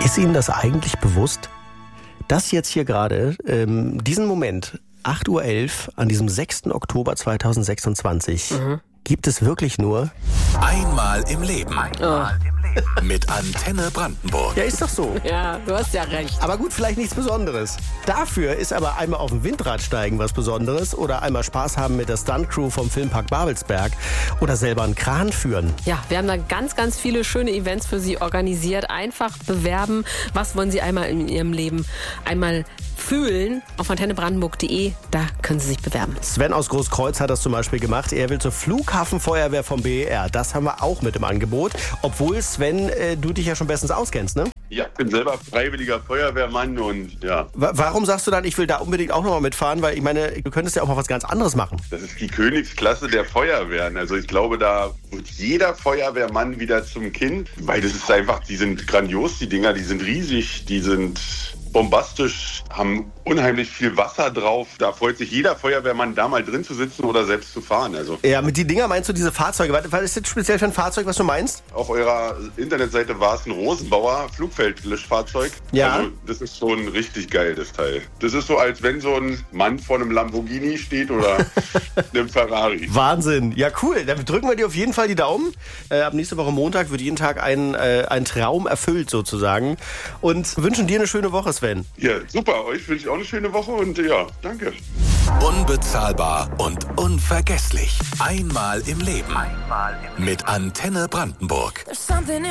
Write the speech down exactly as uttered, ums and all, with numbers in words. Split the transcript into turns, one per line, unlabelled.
Ist Ihnen das eigentlich bewusst? Das jetzt hier gerade, ähm, diesen Moment, acht Uhr elf an diesem sechsten Oktober zweitausendsechsundzwanzig, mhm. gibt es wirklich nur
Einmal im Leben.
Oh.
Mit Antenne Brandenburg.
Ja, ist doch so.
Ja, du hast ja recht.
Aber gut, vielleicht nichts Besonderes. Dafür ist aber einmal auf dem Windrad steigen was Besonderes oder einmal Spaß haben mit der Stuntcrew vom Filmpark Babelsberg oder selber einen Kran führen.
Ja, wir haben da ganz, ganz viele schöne Events für Sie organisiert. Einfach bewerben. Was wollen Sie einmal in Ihrem Leben einmal fühlen? Auf antenne brandenburg punkt de, da können Sie sich bewerben.
Sven aus Großkreuz hat das zum Beispiel gemacht. Er will zur Flughafenfeuerwehr vom B E R. Das haben wir auch mit im Angebot. Obwohl, Sven, äh, du dich ja schon bestens auskennst, ne?
Ja, ich bin selber freiwilliger Feuerwehrmann und ja.
W- warum sagst du dann, ich will da unbedingt auch nochmal mitfahren? Weil ich meine, du könntest ja auch mal was ganz anderes machen.
Das ist die Königsklasse der Feuerwehren. Also ich glaube, da wird jeder Feuerwehrmann wieder zum Kind. Weil das ist einfach, die sind grandios, die Dinger, die sind riesig, die sind bombastisch, haben unheimlich viel Wasser drauf. Da freut sich jeder Feuerwehrmann, da mal drin zu sitzen oder selbst zu fahren. Also
Ja, mit die Dinger meinst du diese Fahrzeuge? Was was ist das speziell für ein Fahrzeug, was du meinst?
auf eurer Internetseite war es ein Rosenbauer Flugfeldlöschfahrzeug.
Ja.
Also das ist schon richtig geil, das Teil. Das ist so, als wenn so ein Mann vor einem Lamborghini steht oder einem Ferrari.
Wahnsinn. Ja, cool. Dann drücken wir dir auf jeden Fall die Daumen. Äh, ab nächste Woche Montag wird jeden Tag ein, äh, ein Traum erfüllt sozusagen. Und wünschen dir eine schöne Woche, Sven.
Ja, super. Euch wünsche ich auch eine schöne Woche und ja, danke.
Unbezahlbar und unvergesslich. Einmal im Leben. Mit Antenne Brandenburg.